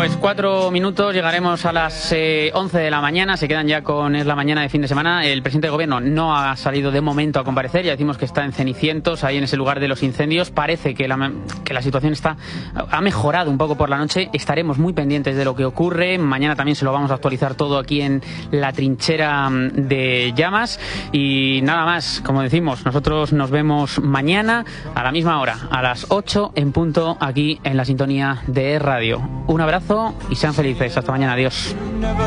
Pues 4 minutos, llegaremos a las 11 de la mañana, se quedan ya con Es la Mañana de fin de semana. El presidente del gobierno no ha salido de momento a comparecer, ya decimos que está en Cenicientos, ahí en ese lugar de los incendios. Parece que la situación ha mejorado un poco por la noche, estaremos muy pendientes de lo que ocurre. Mañana también se lo vamos a actualizar todo aquí en la trinchera de llamas. Y nada más, como decimos, nosotros nos vemos mañana a la misma hora, a las 8 en punto, aquí en la sintonía de Radio. Un abrazo y sean felices. Hasta mañana. Adiós.